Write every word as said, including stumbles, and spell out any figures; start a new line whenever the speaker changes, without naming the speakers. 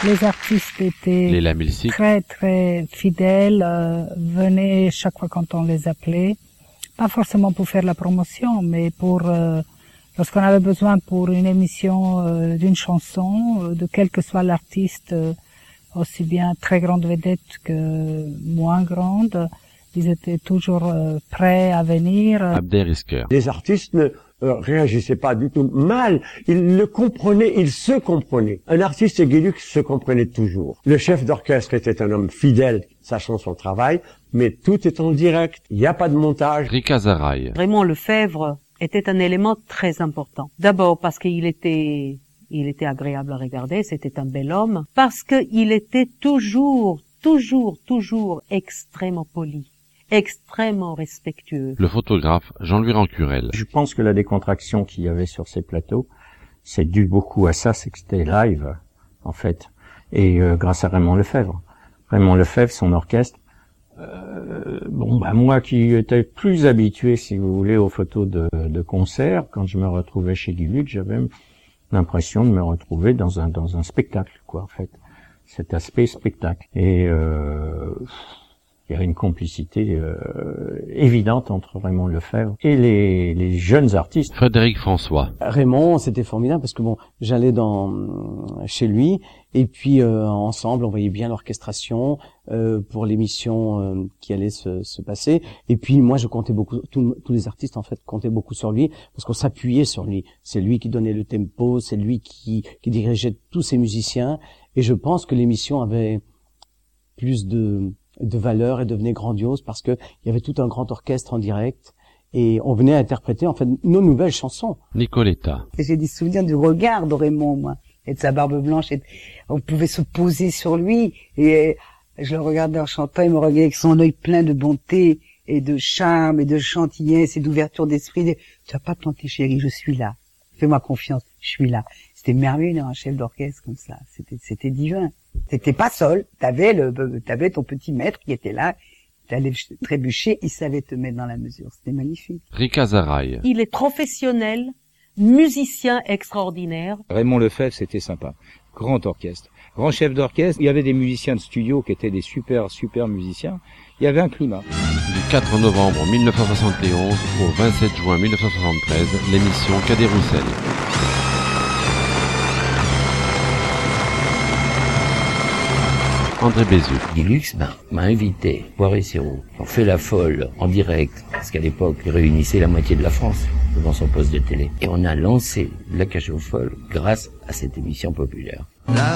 Les artistes étaient
Léla Milsik.
très très fidèles, euh, venaient chaque fois quand on les appelait, pas forcément pour faire la promotion, mais pour euh, lorsqu'on avait besoin pour une émission euh, d'une chanson, euh, de quel que soit l'artiste, euh, aussi bien très grande vedette que moins grande, ils étaient toujours euh, prêts à venir.
Abder Isker.
Les artistes ne euh, réagissaient pas du tout mal, ils le comprenaient, ils se comprenaient. Un artiste et Guy Lux se comprenaient toujours. Le chef d'orchestre était un homme fidèle, sachant son travail, mais tout est en direct, il n'y a pas de montage.
Rika Zaraï.
Raymond Lefebvre était un élément très important. D'abord parce qu'il était, il était agréable à regarder, c'était un bel homme, parce qu'il était toujours, toujours, toujours extrêmement poli, extrêmement respectueux.
Le photographe Jean-Louis Rancurel.
Je pense que la décontraction qu'il y avait sur ces plateaux, c'est dû beaucoup à ça, c'est que c'était live, en fait, et euh, grâce à Raymond Lefebvre. Raymond Lefebvre, son orchestre, euh, bon, bah moi qui étais plus habitué, si vous voulez, aux photos de, de concert, quand je me retrouvais chez Guy Lux, j'avais l'impression de me retrouver dans un dans un spectacle, quoi, en fait, cet aspect spectacle. Et euh, il y avait une complicité euh, évidente entre Raymond Lefebvre et les, les jeunes artistes.
Frédéric François.
Raymond, c'était formidable parce que bon, j'allais dans chez lui et puis euh, ensemble, on voyait bien l'orchestration euh, pour l'émission euh, qui allait se, se passer. Et puis moi, je comptais beaucoup, tous, tous les artistes en fait comptaient beaucoup sur lui parce qu'on s'appuyait sur lui. C'est lui qui donnait le tempo, c'est lui qui, qui dirigeait tous ces musiciens. Et je pense que l'émission avait plus de de valeur et devenait grandiose parce que il y avait tout un grand orchestre en direct et on venait interpréter en fait nos nouvelles chansons.
Nicoletta.
J'ai des souvenirs du regard de Raymond, moi, et de sa barbe blanche. Et on pouvait se poser sur lui et je le regardais en chantant, il me regardait avec son œil plein de bonté et de charme et de gentillesse et d'ouverture d'esprit. Tu vas pas te planter, chérie, je suis là. Fais-moi confiance, je suis là. C'était merveilleux d'avoir un chef d'orchestre comme ça. C'était, c'était divin. T'étais pas seul. T'avais le, t'avais ton petit maître qui était là. T'allais trébucher, il savait te mettre dans la mesure. C'était magnifique.
Rika Zaraï.
Il est professionnel, musicien extraordinaire.
Raymond Lefebvre, c'était sympa. Grand orchestre. Grand chef d'orchestre. Il y avait des musiciens de studio qui étaient des super, super musiciens. Il y avait un climat.
Du quatre novembre mille neuf cent soixante et onze au vingt-sept juin mille neuf cent soixante-treize, l'émission Cadet Roussel. André Bézu.
Guy Lux ben, m'a invité, Poiré Sirou. On fait la folle en direct, parce qu'à l'époque, il réunissait la moitié de la France devant son poste de télé. Et on a lancé la cage aux folles grâce à cette émission populaire.